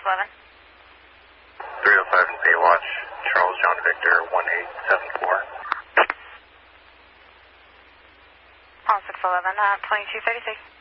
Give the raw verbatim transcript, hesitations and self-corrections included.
eleven. three oh five Baywatch, Charles John Victor, one eight seven four. On six eleven, uh, twenty-two thirty-six.